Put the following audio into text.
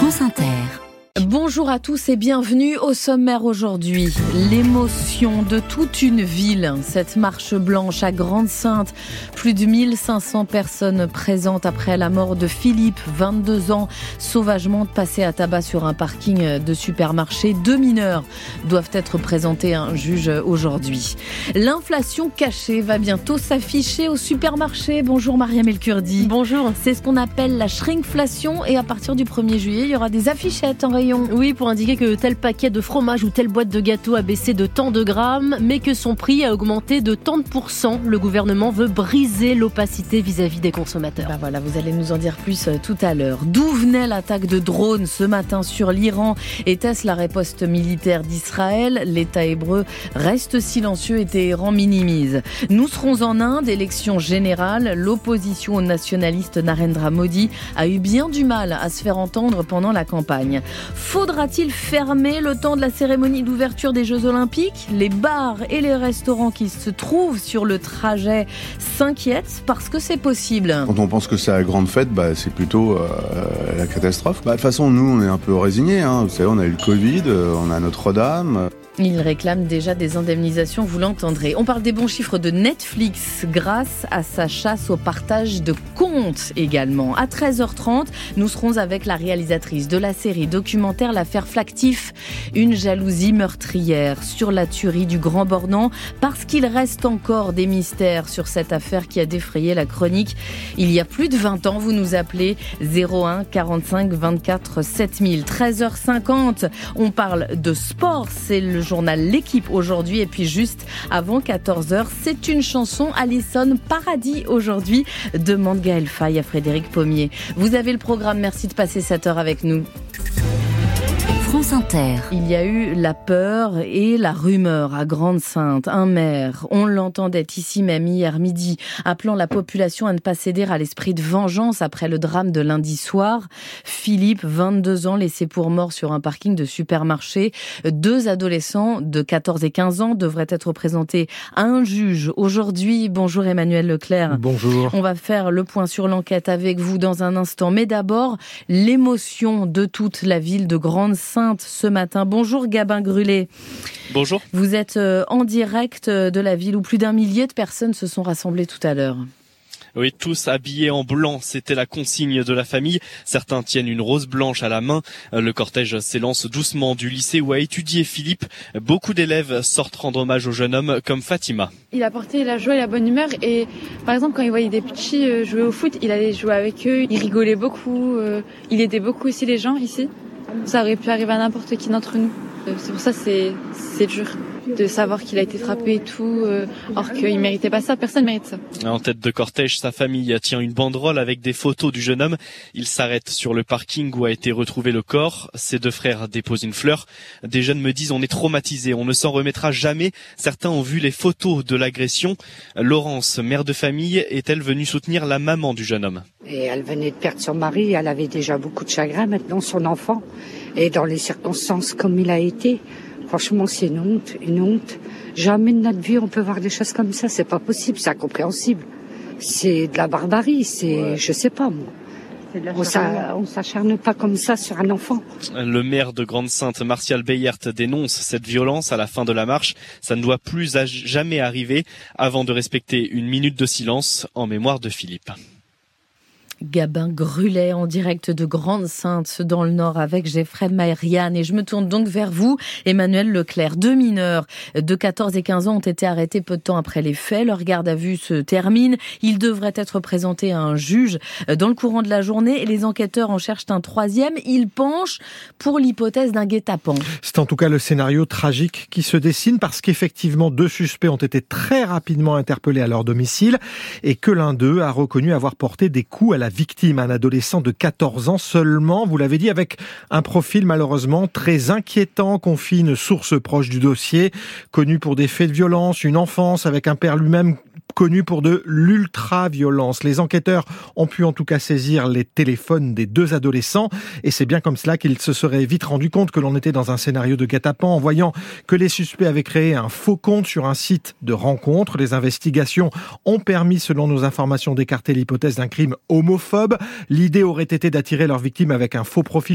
France Inter. Bonjour à tous et bienvenue au sommaire aujourd'hui. L'émotion de toute une ville. Cette marche blanche à Grande-Synthe. Plus de 1500 personnes présentes après la mort de Philippe, 22 ans, sauvagement passé à tabac sur un parking de supermarché. 2 mineurs doivent être présentés à un juge aujourd'hui. L'inflation cachée va bientôt s'afficher au supermarché. Bonjour Mariam El Kurdi. Bonjour. C'est ce qu'on appelle la shrinkflation et à partir du 1er juillet, il y aura des affichettes en rayon. Oui, pour indiquer que tel paquet de fromage ou telle boîte de gâteau a baissé de tant de grammes, mais que son prix a augmenté de tant de pourcents. Le gouvernement veut briser l'opacité vis-à-vis des consommateurs. Voilà, vous allez nous en dire plus tout à l'heure. D'où venait l'attaque de drones ce matin sur l'Iran? Était-ce la riposte militaire d'Israël? L'État hébreu reste silencieux et Téhéran minimise. Nous serons en Inde, élection générale. L'opposition au nationaliste Narendra Modi a eu bien du mal à se faire entendre pendant la campagne. Faudra-t-il fermer le temps de la cérémonie d'ouverture des Jeux Olympiques? Les bars et les restaurants qui se trouvent sur le trajet s'inquiètent parce que c'est possible. Quand on pense que c'est la grande fête, c'est plutôt la catastrophe. De toute façon, nous, on est un peu résignés. Vous savez, on a eu le Covid, on a Notre-Dame. Il réclame déjà des indemnisations, vous l'entendrez. On parle des bons chiffres de Netflix grâce à sa chasse au partage de comptes également. À 13h30, nous serons avec la réalisatrice de la série documentaire L'affaire Flactif, une jalousie meurtrière sur la tuerie du Grand Bornand, parce qu'il reste encore des mystères sur cette affaire qui a défrayé la chronique. Il y a plus de 20 ans, vous nous appelez 01 45 24 7000. 13h50, on parle de sport, c'est le journal L'équipe aujourd'hui, et puis juste avant 14h, c'est une chanson Allison Paradis aujourd'hui, demande Gaël Faye à Frédéric Pommier. Vous avez le programme, merci de passer cette heure avec nous. France Inter. Il y a eu la peur et la rumeur à Grande-Synthe. Un maire, on l'entendait ici même hier midi, appelant la population à ne pas céder à l'esprit de vengeance après le drame de lundi soir. Philippe, 22 ans, laissé pour mort sur un parking de supermarché. 2 adolescents de 14 et 15 ans devraient être présentés à un juge aujourd'hui. Bonjour Emmanuel Leclerc. Bonjour. On va faire le point sur l'enquête avec vous dans un instant. Mais d'abord, l'émotion de toute la ville de Grande-Synthe ce matin. Bonjour Gabin Grulé. Bonjour. Vous êtes en direct de la ville où plus d'1 millier de personnes se sont rassemblées tout à l'heure. Oui, tous habillés en blanc, c'était la consigne de la famille. Certains tiennent une rose blanche à la main. Le cortège s'élance doucement du lycée où a étudié Philippe. Beaucoup d'élèves sortent rendre hommage au jeune homme, comme Fatima. Il apportait la joie et la bonne humeur, et par exemple quand il voyait des petits jouer au foot, il allait jouer avec eux, il rigolait beaucoup, il aidait beaucoup aussi les gens ici. Ça aurait pu arriver à n'importe qui d'entre nous. C'est pour ça c'est dur de savoir qu'il a été frappé et tout, alors qu'il méritait pas ça, personne mérite ça. En tête de cortège, sa famille tient une banderole avec des photos du jeune homme. Il s'arrête sur le parking où a été retrouvé le corps. Ses 2 frères déposent une fleur. Des jeunes me disent: on est traumatisés, on ne s'en remettra jamais. Certains ont vu les photos de l'agression. Laurence, mère de famille, est-elle venue soutenir la maman du jeune homme? Et elle venait de perdre son mari, elle avait déjà beaucoup de chagrin, maintenant son enfant. Et dans les circonstances comme il a été, franchement c'est une honte. Jamais de notre vie on peut voir des choses comme ça, c'est pas possible, c'est incompréhensible. C'est de la barbarie, je sais pas moi. On s'acharne pas comme ça sur un enfant. Le maire de Grande-Synthe, Martial Beyert, dénonce cette violence à la fin de la marche. Ça ne doit plus jamais arriver, avant de respecter une minute de silence en mémoire de Philippe. Gabin Grulet en direct de Grande-Synthe dans le Nord avec Geoffrey Marianne. Et je me tourne donc vers vous, Emmanuel Leclerc. 2 mineurs de 14 et 15 ans ont été arrêtés peu de temps après les faits. Leur garde à vue se termine. Ils devraient être présentés à un juge dans le courant de la journée. Et les enquêteurs en cherchent un 3e. Ils penchent pour l'hypothèse d'un guet-apens. C'est en tout cas le scénario tragique qui se dessine parce qu'effectivement 2 suspects ont été très rapidement interpellés à leur domicile et que l'un d'eux a reconnu avoir porté des coups à la victime, un adolescent de 14 ans seulement, vous l'avez dit, avec un profil malheureusement très inquiétant, confie une source proche du dossier, connu pour des faits de violence, une enfance avec un père lui-même connu pour de l'ultra-violence. Les enquêteurs ont pu en tout cas saisir les téléphones des 2 adolescents et c'est bien comme cela qu'ils se seraient vite rendu compte que l'on était dans un scénario de guet-apens en voyant que les suspects avaient créé un faux compte sur un site de rencontre. Les investigations ont permis, selon nos informations, d'écarter l'hypothèse d'un crime homophobe. L'idée aurait été d'attirer leur victime avec un faux profil